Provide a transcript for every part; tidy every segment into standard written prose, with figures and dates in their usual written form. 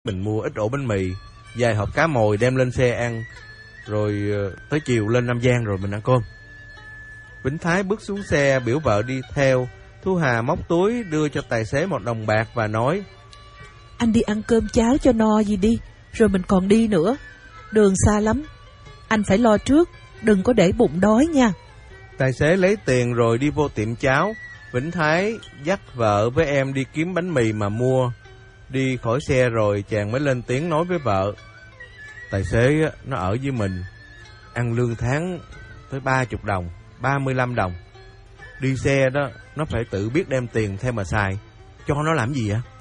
mình mua ít ổ bánh mì, vài hộp cá mồi đem lên xe ăn, rồi tới chiều lên Nam Giang rồi mình ăn cơm. Vĩnh Thái bước xuống xe biểu vợ đi theo. Thu Hà móc túi đưa cho tài xế 1 đồng bạc và nói: Anh đi ăn cơm cháo cho no gì đi, rồi mình còn đi nữa. Đường xa lắm, anh phải lo trước, đừng có để bụng đói nha. Tài xế lấy tiền rồi đi vô tiệm cháo. Vĩnh Thái dắt vợ với em đi kiếm bánh mì mà mua. Đi khỏi xe rồi chàng mới lên tiếng nói với vợ: Tài xế nó ở với mình, ăn lương tháng tới 30 đồng, 35 đồng. Đi xe đó, nó phải tự biết đem tiền theo mà xài. Cho nó làm gì vậy?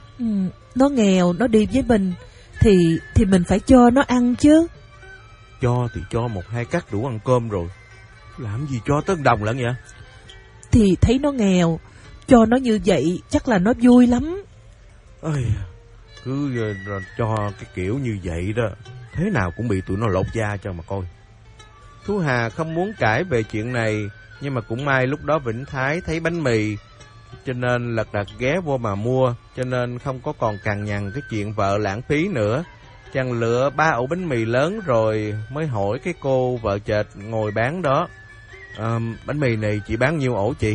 Nó nghèo, nó đi với mình thì mình phải cho nó ăn chứ. Cho thì cho 1-2 cắt đủ ăn cơm rồi, làm gì cho tới 1 đồng lận vậy? Thì thấy nó nghèo, cho nó như vậy chắc là nó vui lắm. Ôi, cứ cho cái kiểu như vậy đó, thế nào cũng bị tụi nó lột da cho mà coi. Thu Hà không muốn cãi về chuyện này, nhưng mà cũng may lúc đó Vĩnh Thái thấy bánh mì, cho nên lật đật ghé vô mà mua, cho nên không có còn cằn nhằn cái chuyện vợ lãng phí nữa. Chàng lựa 3 ổ bánh mì lớn rồi mới hỏi cái cô vợ chệt ngồi bán đó: Bánh mì này chị bán nhiêu ổ chị?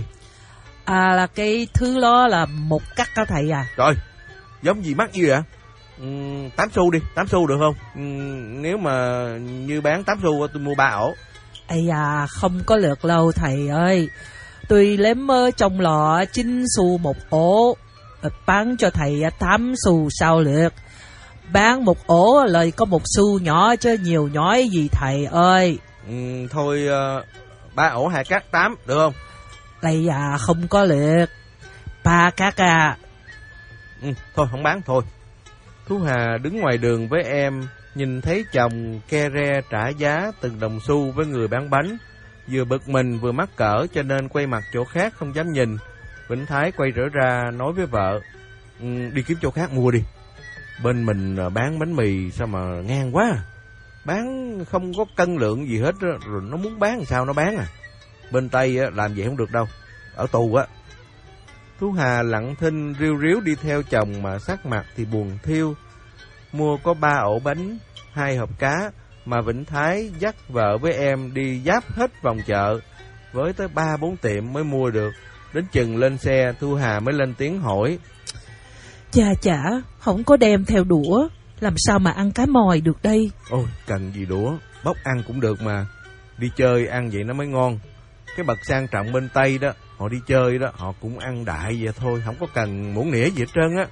Là cái thứ đó là 1 cắt đó thầy à. Trời, giống gì mắc gì vậy? 8 xu đi, 8 xu được không? Nếu mà như bán 8 xu tôi mua 3 ổ. Ây da, không có lượt lâu thầy ơi. Tôi lém trong lọ 9 xu 1 ổ, bán cho thầy 8 xu sao lượt. Bán 1 ổ lời có 1 xu nhỏ chứ nhiều nhói gì thầy ơi. Thôi 3 ổ 2 cắt 8 được không? Ây da, không có lượt 3 cắt à. Thôi không bán thôi. Thu Hà đứng ngoài đường với em, nhìn thấy chồng ke re trả giá từng đồng xu với người bán bánh, vừa bực mình vừa mắc cỡ cho nên quay mặt chỗ khác không dám nhìn. Vĩnh Thái quay trở ra nói với vợ: Đi kiếm chỗ khác mua đi, bên mình bán bánh mì sao mà ngang quá, bán không có cân lượng gì hết rồi nó muốn bán sao nó bán à. Bên Tây làm vậy không được đâu, ở tù á. Thu Hà lặng thinh riu riu đi theo chồng mà sắc mặt thì buồn thiêu. Mua có 3 ổ bánh, 2 hộp cá mà Vĩnh Thái dắt vợ với em đi giáp hết vòng chợ, với tới 3-4 tiệm mới mua được. Đến chừng lên xe, Thu Hà mới lên tiếng hỏi: Chà, không có đem theo đũa, làm sao mà ăn cá mòi được đây? Ôi, cần gì đũa, bóc ăn cũng được mà. Đi chơi ăn vậy nó mới ngon. Cái bậc sang trọng bên Tây đó, họ đi chơi đó, họ cũng ăn đại vậy thôi, không có cần muỗng nĩa gì hết trơn á.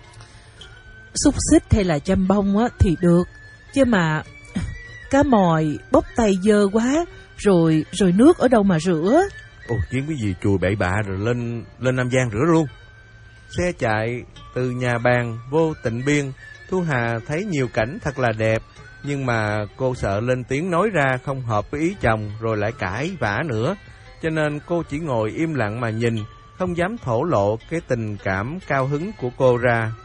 Xúc xích hay là chăm bông á thì được, chứ mà cá mòi bóc tay dơ quá, rồi nước ở đâu mà rửa? Ồ, kiếm cái gì chùi bậy bạ rồi lên Nam Giang rửa luôn. Xe chạy từ nhà bàn vô Tịnh Biên. Thu Hà thấy nhiều cảnh thật là đẹp, nhưng mà cô sợ lên tiếng nói ra không hợp với ý chồng rồi lại cãi vã nữa, cho nên cô chỉ ngồi im lặng mà nhìn, không dám thổ lộ cái tình cảm cao hứng của cô ra.